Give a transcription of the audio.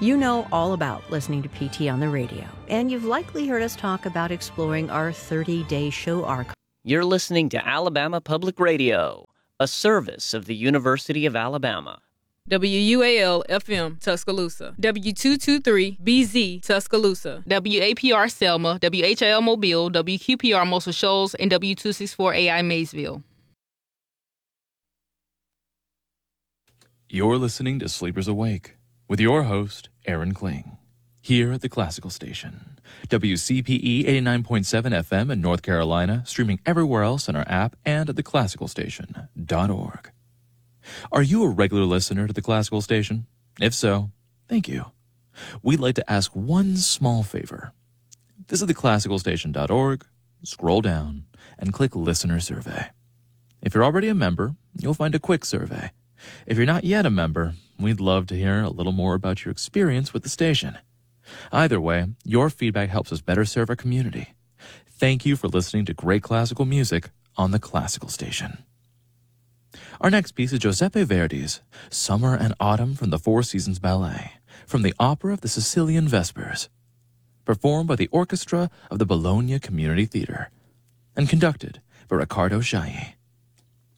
You know all about listening to PT on the radio, and you've likely heard us talk about exploring our 30-day show archive. You're listening to Alabama Public Radio, a service of the University of Alabama. WUAL-FM, Tuscaloosa. W223-BZ, Tuscaloosa. WAPR Selma, WHIL Mobile, WQPR Muscle Shoals, and W264AI Maysville. You're listening to Sleepers Awake with your host, Aaron Kling, here at the Classical Station. WCPE 89.7 FM in North Carolina, streaming everywhere else on our app and at theclassicalstation.org. Are you a regular listener to the Classical Station? If so, thank you. We'd like to ask one small favor. Visit theclassicalstation.org, scroll down, and click Listener Survey. If you're already a member, you'll find a quick survey. If you're not yet a member, we'd love to hear a little more about your experience with the station. Either way, your feedback helps us better serve our community. Thank you for listening to great classical music on the Classical Station. Our next piece is Giuseppe Verdi's Summer and Autumn from the Four Seasons Ballet, from the opera of the Sicilian Vespers, performed by the orchestra of the Bologna Community Theater, and conducted by Riccardo Chailly.